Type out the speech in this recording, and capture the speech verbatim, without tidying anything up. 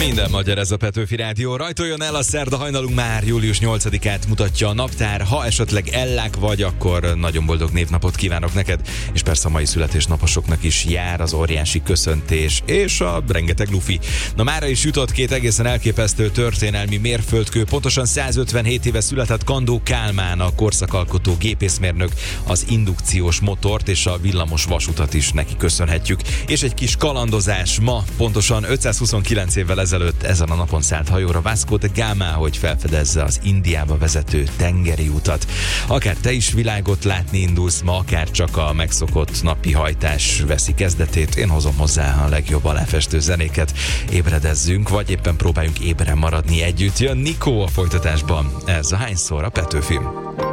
Minden magyar, ez a Petőfi Rádió. Rajtoljon el a szerda hajnalunk, már július nyolcadikát mutatja a naptár. Ha esetleg ellák vagy, akkor nagyon boldog névnapot kívánok neked, és persze a mai születésnaposoknak is jár az óriási köszöntés és a rengeteg lufi. Na, mára is jutott két egészen elképesztő történelmi mérföldkő. Pontosan százötvenhét éve született Kandó Kálmán, a korszakalkotó gépészmérnök, az indukciós motort és a villamos vasutat is neki köszönhetjük. És egy kis kalandozás ma, pontosan ötszázhuszonkilenc évvel ezelőtt ezen a napon szállt hajóra Vasco da Gama, hogy felfedezze az Indiába vezető tengeri utat. Akár te is világot látni indulsz ma, akár csak a megszokott napi hajtás veszi kezdetét, én hozom hozzá a legjobb aláfestő zenéket. Ébredezzünk, vagy éppen próbáljunk ébren maradni együtt. Jön Nikó a folytatásban. Ez a Hányszor a Petőfi.